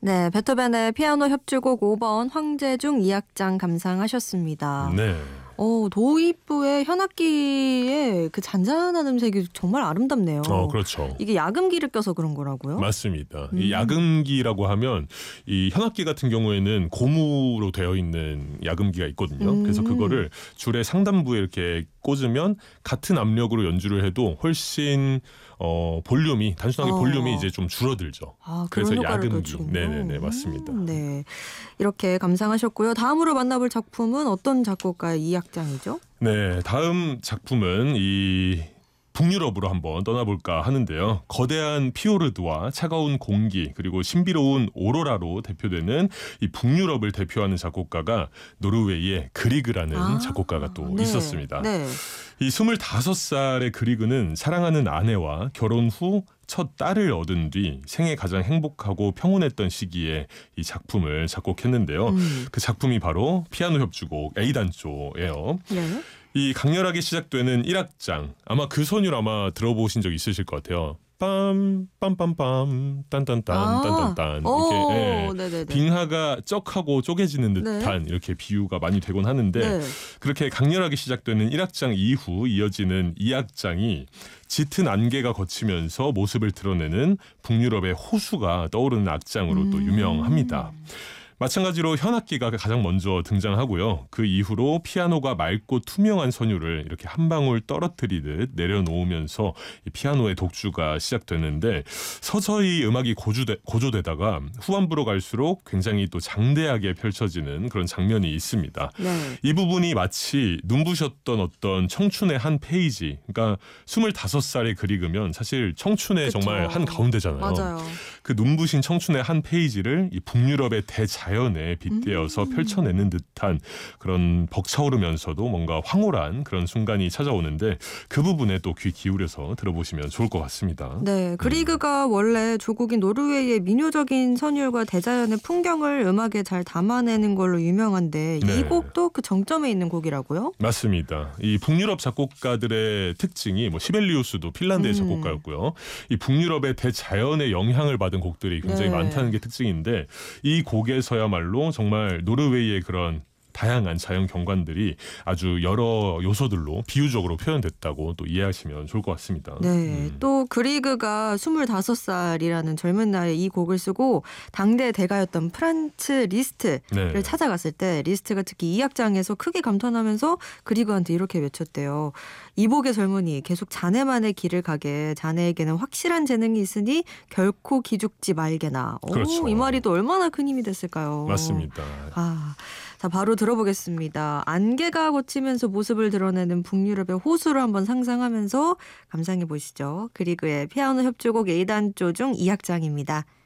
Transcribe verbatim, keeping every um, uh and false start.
네, 베토벤의 피아노 협주곡 오 번 황제중 이 악장 감상하셨습니다. 네. 어, 도입부의 현악기의 그 잔잔한 음색이 정말 아름답네요. 어, 그렇죠. 이게 야금기를 껴서 그런 거라고요? 맞습니다. 음. 이 야금기라고 하면 이 현악기 같은 경우에는 고무로 되어 있는 야금기가 있거든요. 음. 그래서 그거를 줄의 상단부에 이렇게 꽂으면 같은 압력으로 연주를 해도 훨씬 어, 볼륨이 단순하게 어. 볼륨이 이제 좀 줄어들죠. 아, 그런 그래서 효과를 야금기. 주군요. 네네네, 맞습니다. 음, 네, 이렇게 감상하셨고요. 다음으로 만나볼 작품은 어떤 작곡가의 이 악장이죠? 네, 다음 작품은 이 북유럽으로 한번 떠나볼까 하는데요. 거대한 피오르드와 차가운 공기 그리고 신비로운 오로라로 대표되는 이 북유럽을 대표하는 작곡가가 노르웨이의 그리그라는 아, 작곡가가 또 네, 있었습니다. 네. 이 스물다섯 살의 그리그는 사랑하는 아내와 결혼 후 첫 딸을 얻은 뒤 생애 가장 행복하고 평온했던 시기에 이 작품을 작곡했는데요. 음. 그 작품이 바로 피아노 협주곡 A단조예요. 네. 이 강렬하게 시작되는 일 악장, 아마 그 선율 아마 들어보신 적 있으실 것 같아요. 빰 빰빰빰 딴딴딴 아, 딴딴딴 오, 이렇게 예, 네네네. 빙하가 쩍하고 쪼개지는 듯한 네. 이렇게 비유가 많이 되곤 하는데 네. 그렇게 강렬하게 시작되는 일 악장 이후 이어지는 이 악장이 짙은 안개가 거치면서 모습을 드러내는 북유럽의 호수가 떠오르는 악장으로 또 음. 유명합니다. 마찬가지로 현악기가 가장 먼저 등장하고요. 그 이후로 피아노가 맑고 투명한 선율을 이렇게 한 방울 떨어뜨리듯 내려놓으면서 이 피아노의 독주가 시작되는데 서서히 음악이 고조되, 고조되다가 후반부로 갈수록 굉장히 또 장대하게 펼쳐지는 그런 장면이 있습니다. 네. 이 부분이 마치 눈부셨던 어떤 청춘의 한 페이지, 그러니까 스물다섯 살의 그리그면 사실 청춘의 그쵸. 정말 한 가운데잖아요. 맞아요. 그 눈부신 청춘의 한 페이지를 이 북유럽의 대자연에 빗대어서 음. 펼쳐내는 듯한 그런 벅차오르면서도 뭔가 황홀한 그런 순간이 찾아오는데 그 부분에 또 귀 기울여서 들어보시면 좋을 것 같습니다. 네, 그리그가 원래 조국인 노르웨이의 민요적인 선율과 대자연의 풍경을 음악에 잘 담아내는 걸로 유명한데 네. 이 곡도 그 정점에 있는 곡이라고요? 맞습니다. 이 북유럽 작곡가들의 특징이 뭐 시벨리우스도 핀란드의 음. 작곡가였고요. 이 북유럽의 대자연의 영향을 받은 곡들이 굉장히 네. 많다는 게 특징인데 이 곡에서야말로 정말 노르웨이의 그런 다양한 자연 경관들이 아주 여러 요소들로 비유적으로 표현됐다고 또 이해하시면 좋을 것 같습니다. 네, 음. 또 그리그가 스물다섯 살이라는 젊은 나이에 이 곡을 쓰고 당대 대가였던 프란츠 리스트를 네. 찾아갔을 때 리스트가 특히 이 악장에서 크게 감탄하면서 그리그한테 이렇게 외쳤대요. 이복의 젊은이 계속 자네만의 길을 가게 자네에게는 확실한 재능이 있으니 결코 기죽지 말게나. 오, 그렇죠. 이 말이 또 얼마나 큰 힘이 됐을까요? 맞습니다. 아, 자, 바로 들어보겠습니다. 안개가 걷히면서 모습을 드러내는 북유럽의 호수를 한번 상상하면서 감상해 보시죠. 그리그의 피아노 협주곡 A단조 중 이 악장입니다.